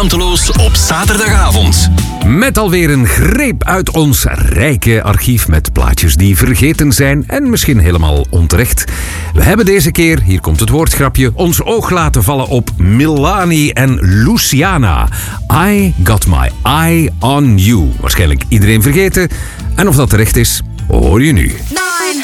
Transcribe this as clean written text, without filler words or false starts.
Schaamteloos op zaterdagavond. Met alweer een greep uit ons rijke archief met plaatjes die vergeten zijn en misschien helemaal onterecht. We hebben deze keer, hier komt het woordgrapje, ons oog laten vallen op Milani en Luciana. I got my eye on you. Waarschijnlijk iedereen vergeten. En of dat terecht is, hoor je nu.